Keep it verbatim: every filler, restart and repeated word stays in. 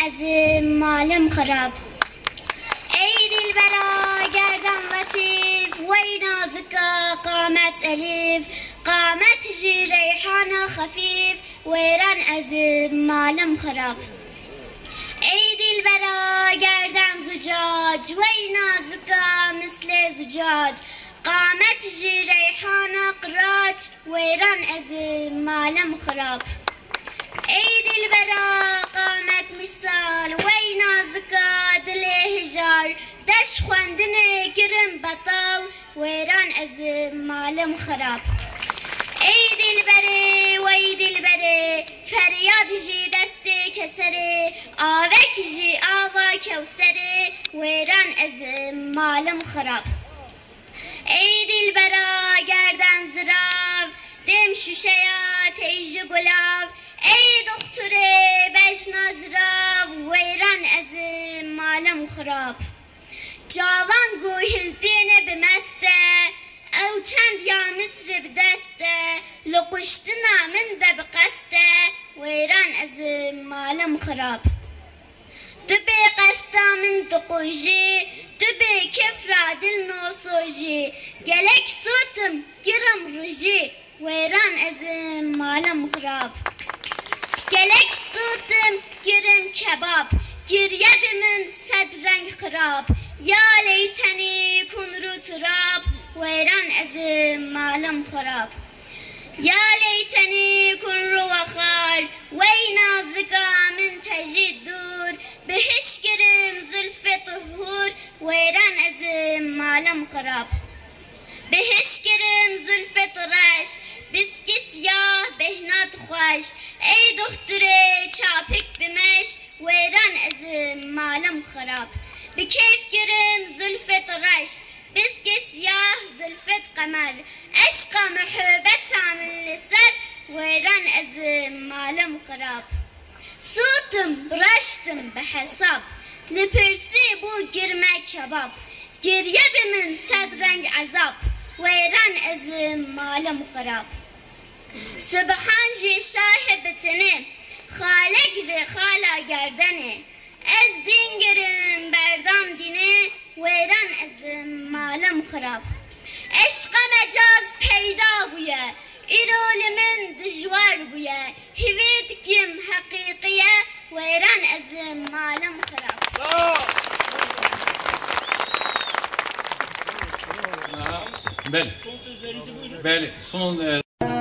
از مالم خراب. ای دلبرا گردن لطیف وی نازکا قامت الیف، قامت جی ریحان خفیف ویران از مالم خراب. ای دلبرا گردن زجاج وی نازکا مثل زجاج، قامت جی ریحان قراج ویران از مالم خراب. ای دلبرا قامت مثال وی نازکا دل هجار، دش خواندن گرم بطال ویران از مالم خراب. ای دلبره وی دلبره فریاد جی دست کسره، آوک جی آوا کوسره ویران از مالم خراب. ای دلبرا گردن زراو دم شوشیا تیج گلاو، ای دختر بجنا زراو ویران از مالم خراب. جوان گوهلتین بمسته او چند یا مصر بدسته، لقشتنا من ده بقسته ویران از مالم خراب. دبی قستا من دقوجی دبی کفرا دل نوسوجی، گلک سوتم گرم رجی ویران از مالم خراب. گلک سوتم گرم کباب، گریه بمن صد رنگ خراب، یا لیتنی کن رو تراب ویران از مالم خراب. یا لیتنی کن رو وخار وی نازکا من تجید دور، بهش گرم زلف طهور ویران از مالم خراب. بهش گرم زلف طرش بسکی سیاه بهنات خوش، ای دختر چاپک بمش ویران از مالم خراب. بکیف گرم زلف طرش بسکی سیاه زلفت قمر، عشق محبت عامل لسر ویران از مالم خراب. سوتم برشتم به حساب لپرسی بو گرمه کباب، گریه به من صد رنگ عذاب ویران از مالم خراب. سبحان جی شاه بتنه خالق ر خالا گردنه، از دین گرم بردام دینه ویران از مالم خراب. عشق مجاز پیدا بویه ایرول من دجوار بویه، هویت کم حقیقیه ویران از مالم خراب. بله. بله. Son